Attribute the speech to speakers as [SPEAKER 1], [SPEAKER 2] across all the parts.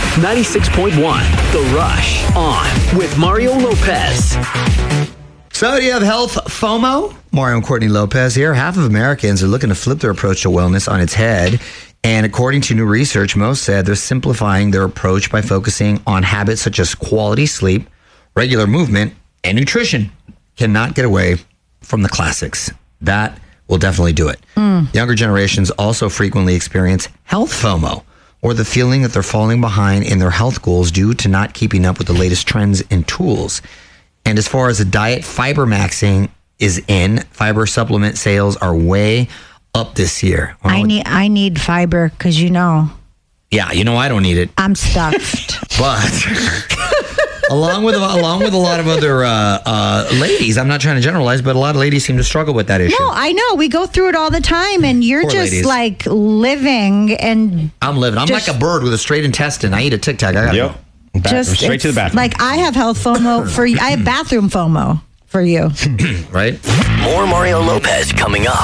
[SPEAKER 1] 96.1 The Rush on with Mario Lopez.
[SPEAKER 2] So do you have health FOMO? Mario and Courtney Lopez here. Half of Americans are looking to flip their approach to wellness on its head. And according to new research, most said they're simplifying their approach by focusing on habits such as quality sleep, regular movement, and nutrition. Cannot get away from the classics. That will definitely do it. Younger generations also frequently experience health FOMO, or the feeling that they're falling behind in their health goals due to not keeping up with the latest trends and tools. And as far as the diet, fiber maxing is in. Fiber supplement sales are way up this year. Well,
[SPEAKER 3] I need fiber because
[SPEAKER 2] yeah, I don't need it.
[SPEAKER 3] I'm stuffed.
[SPEAKER 2] But along with a lot of other ladies, I'm not trying to generalize, but a lot of ladies seem to struggle with that issue.
[SPEAKER 3] No, I know. We go through it all the time, and you're
[SPEAKER 2] Poor
[SPEAKER 3] just
[SPEAKER 2] ladies.
[SPEAKER 3] like living and
[SPEAKER 2] I'm living. I'm like a bird with a straight intestine. I eat a Tic Tac. I got
[SPEAKER 4] Yep.
[SPEAKER 3] just
[SPEAKER 4] Straight to the bathroom.
[SPEAKER 3] Like I have health FOMO for you. I have bathroom FOMO for you.
[SPEAKER 2] right.
[SPEAKER 1] More Mario Lopez coming up.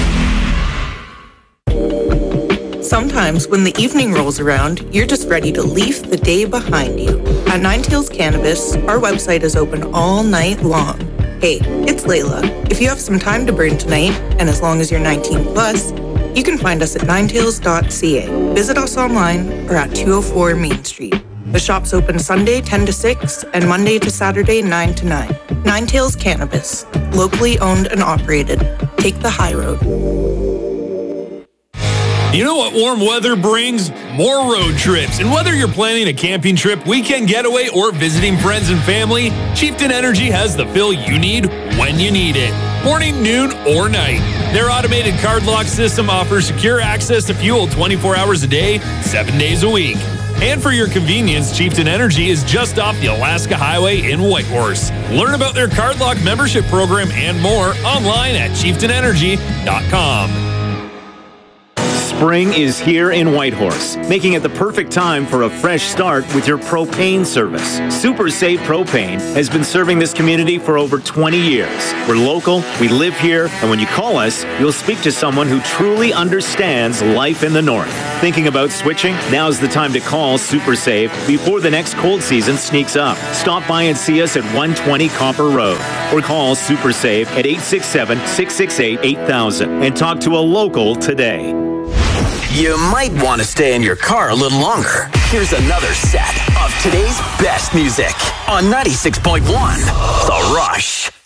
[SPEAKER 5] Sometimes when the evening rolls around, you're just ready to leave the day behind you. At Nine Tails Cannabis, our website is open all night long. Hey, it's Layla. If you have some time to burn tonight, and as long as you're 19 plus, you can find us at ninetails.ca. Visit us online or at 204 Main Street. The shop's open Sunday 10 to 6 and Monday to Saturday 9 to 9. Nine Tails Cannabis, locally owned and operated. Take the high road.
[SPEAKER 6] You know what warm weather brings? More road trips. And whether you're planning a camping trip, weekend getaway, or visiting friends and family, Chieftain Energy has the fill you need when you need it. Morning, noon, or night. Their automated card lock system offers secure access to fuel 24 hours a day, 7 days a week. And for your convenience, Chieftain Energy is just off the Alaska Highway in Whitehorse. Learn about their card lock membership program and more online at chieftainenergy.com.
[SPEAKER 4] Spring is here in Whitehorse, making it the perfect time for a fresh start with your propane service. Super Save Propane has been serving this community for over 20 years. We're local, we live here, and when you call us, you'll speak to someone who truly understands life in the north. Thinking about switching? Now's the time to call Super Save before the next cold season sneaks up. Stop by and see us at 120 Copper Road, or call Super Save at 867-668-8000 and talk to a local today.
[SPEAKER 1] You might want to stay in your car a little longer. Here's another set of today's best music on 96.1 The Rush.